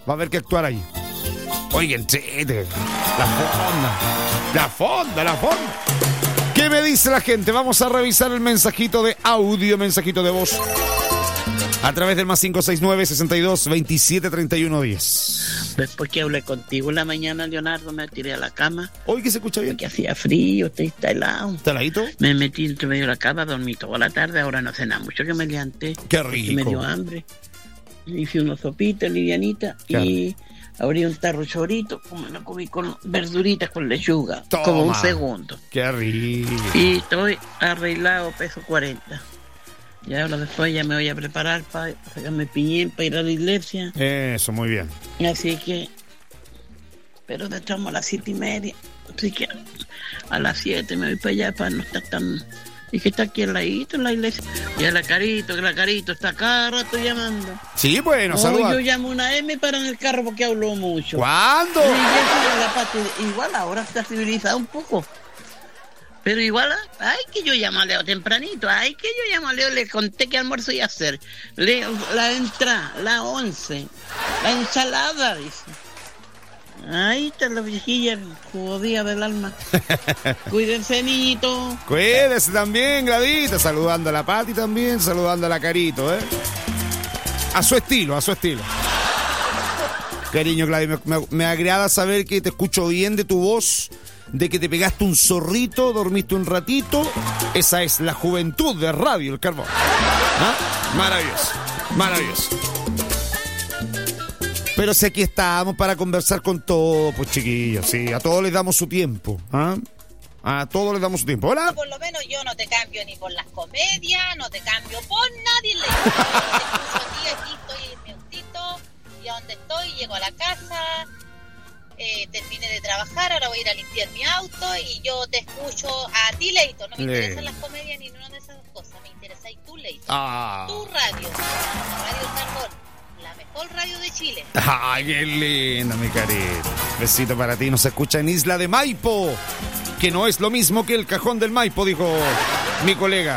Va a haber que actuar ahí. Oigan, chete. La fonda. ¿Qué me dice la gente? Vamos a revisar el mensajito de audio, mensajito de voz. A través del más 569-62-27-31-10. Después que hablé contigo en la mañana, Leonardo, me tiré a la cama. Hoy que se escucha bien. Porque hacía frío, está helado. ¿Está heladito? Me metí entre medio de la cama, dormí toda la tarde, ahora no cené mucho, que me levanté. Qué rico. Me dio hambre. Hice una sopita livianita y abrí un tarro chorito, como me comí con verduritas con lechuga. Toma. Como un segundo. Qué rico. Y estoy arreglado, peso 40. Y ahora después ya me voy a preparar para sacarme piñén para ir a la iglesia. Eso, muy bien. Así que, pero de todos a las 7:30. Así que a las 7 me voy para allá para no estar tan... Y que está aquí al ladito en la iglesia. Y a la Carito, que la Carito está cada rato llamando. Sí, bueno, saludos. Yo llamo una M para en el carro porque habló mucho. ¿Cuándo? Y la Pati, igual ahora está civilizada un poco. Pero igual, ay, que yo llamo a Leo tempranito. Ay, que yo llamo a Leo, le conté que almuerzo iba a hacer. Leo, la entrada, la 11, la ensalada, dice. Ahí está la viejilla jodida del alma. Cuídense, niñito. Cuídese también, Gladita. Saludando a la Pati también, saludando a la Carito, A su estilo. Cariño, Gladys, me agrada saber que te escucho bien de tu voz, de que te pegaste un zorrito, dormiste un ratito. Esa es la juventud de Radio El Carbón. Maravilloso. Pero si aquí estamos para conversar con todos, pues chiquillos, sí, a todos les damos su tiempo, A todos les damos su tiempo. ¿Hola? Por lo menos yo no te cambio ni por las comedias, no te cambio por nadie. Le aquí estoy en mi autito, y a donde estoy, llego a la casa, terminé de trabajar, ahora voy a ir a limpiar mi auto y yo te escucho a ti, Leito. No me interesan las comedias ni ninguna de esas cosas, me interesa y tú, Leito. Tu radio, Radio Carbón. La mejor radio de Chile. Ay, qué linda, mi carita. Besito para ti. Nos escucha en Isla de Maipo, que no es lo mismo que el Cajón del Maipo, dijo mi colega.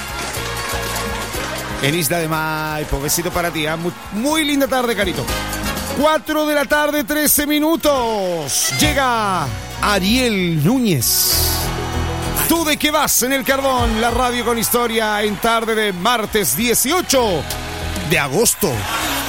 En Isla de Maipo. Besito para ti. Muy linda tarde, carito. 4 de la tarde, 13 minutos. Llega Ariel Núñez. ¿Tú de qué vas en El Carbón? La radio con historia en tarde de martes 18 de agosto.